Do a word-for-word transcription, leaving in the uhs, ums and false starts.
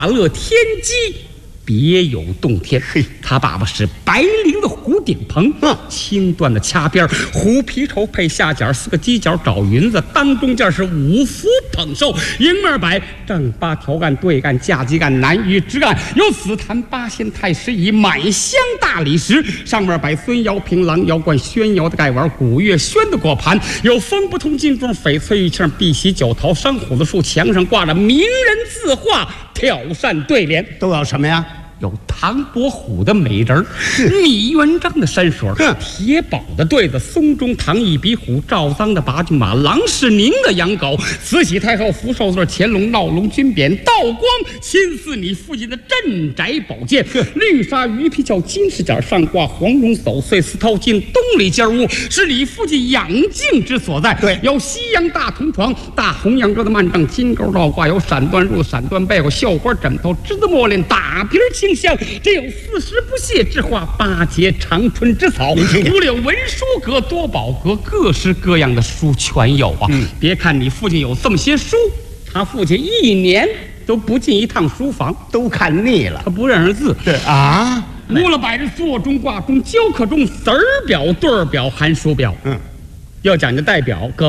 乐天机。别有洞天。他爸爸是白绫的虎顶棚，嗯，青缎的掐边，虎皮绸配下角四个犄角找云子，当中间是五福捧寿，迎面摆正八条杆、对杆、架基杆、南隅枝杆，有紫檀八仙太师椅，满箱大理石，上面摆孙瑶平、郎瑶冠、宣瑶的盖碗，古月轩的果盘，有风不通金钟、翡翠玉磬、碧玺酒桃、山虎子树，墙上挂着名人字画，挑扇对联， 都有什么呀？ 有唐伯虎的美人儿，米元璋的山水，铁宝的对子，松中堂一比虎，赵臧的八骏马，郎世宁的养狗，慈禧太后福寿字，乾隆闹龙军匾，道光亲赐你父亲的镇宅宝剑，绿纱鱼皮鞘，金饰角上挂黄绒守岁丝绦巾，东里间屋是你父亲养静之所在。 对， 有西洋大铜床，大红洋州的幔帐，金钩倒挂，有闪缎褥、闪缎被，有绣花枕头，栀子墨帘，打皮清香，这有四时不谢之花，八节长春之草，五柳文书阁，多宝阁，各式各样的书全有啊。嗯、别看你父亲有这么些书，他父亲一年都不进一趟书房， 都看腻了， 他不认识字。 对啊， 屋了摆着座中、挂钟、教课钟、子儿表、对儿表、寒暑表。嗯，要讲究代表。